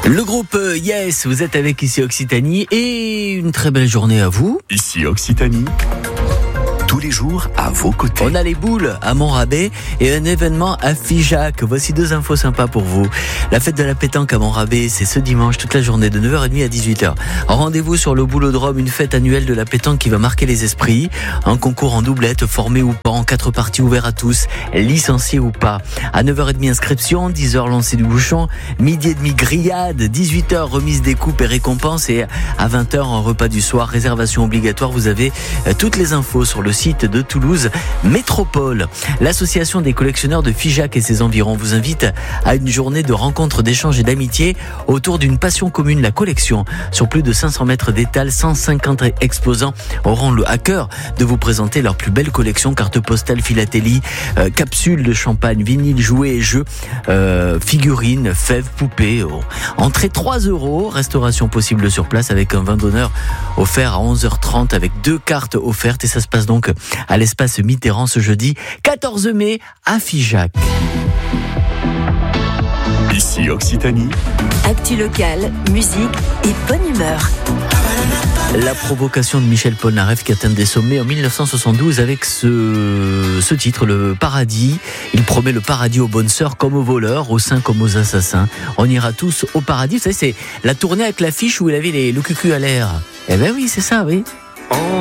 Le groupe Yes, vous êtes avec ici Occitanie et une très belle journée à vous. Ici Occitanie, tous les jours à vos côtés. On a les boules à Montrabé et un événement à Figeac. Voici deux infos sympas pour vous. La fête de la pétanque à Montrabé, c'est ce dimanche toute la journée de 9h30 à 18h. Rendez-vous sur le Boulodrome, une fête annuelle de la pétanque qui va marquer les esprits. Un concours en doublette, formé ou pas, en 4 parties, ouvert à tous, licenciés ou pas. À 9h30 inscription, 10h lancer du bouchon, midi et demi grillade, 18h remise des coupes et récompenses et à 20h un repas du soir, réservation obligatoire. Vous avez toutes les infos sur le site de Toulouse Métropole. L'association des collectionneurs de Figeac et ses environs vous invite à une journée de rencontres, d'échanges et d'amitié autour d'une passion commune, la collection. Sur plus de 500 mètres d'étal, 150 exposants auront le à cœur de vous présenter leur plus belle collection, cartes postales, philatélie, capsules de champagne, vinyles, jouets et jeux, figurines, fèves, poupées. Entrée 3 €, restauration possible sur place avec un vin d'honneur offert à 11h30 avec 2 cartes offertes et ça se passe donc à l'espace Mitterrand ce jeudi 14 mai à Figeac. Ici Occitanie, Actu locale, musique et bonne humeur. La provocation de Michel Polnareff qui atteint des sommets en 1972 avec ce titre, le paradis. Il promet le paradis aux bonnes sœurs comme aux voleurs, aux saints comme aux assassins. On ira tous au paradis. Vous savez, c'est la tournée avec l'affiche où il avait le cucu à l'air. Eh ben oui, c'est ça, oui.